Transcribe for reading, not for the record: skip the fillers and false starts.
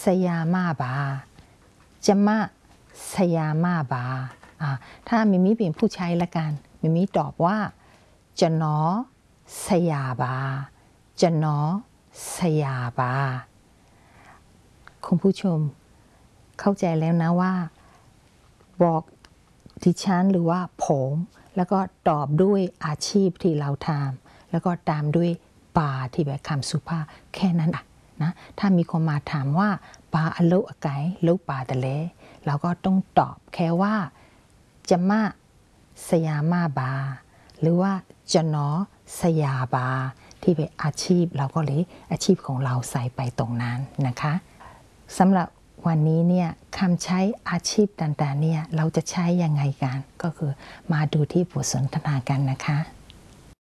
สยามาบาจะมาสยามาบาถ้ามิมิเป็นผู้ใช้ละกันมิมิตอบว่าจะหนอสยาบาจะหนอสยาบาคุณผู้ชมเข้าใจแล้วนะว่าบอกดิฉันหรือว่าผมแล้วก็ตอบด้วยอาชีพที่เราทำแล้วก็ตามด้วยปาที่แบบคำสุภาพแค่นั้นนะถ้ามีคนมาถามว่าปาอโลอไกโลปาตะเลเราก็ต้องตอบแค่ว่าจะมาสยามาบาหรือว่าจะหนอสยาบาที่เป็นอาชีพเราก็เลยอาชีพของเราใส่ไปตรงนั้นนะคะสำหรับวันนี้เนี่ยคำใช้อาชีพต่างๆเนี่ยเราจะใช้ยังไงกันก็คือมาดูที่บทสนทนากันนะคะ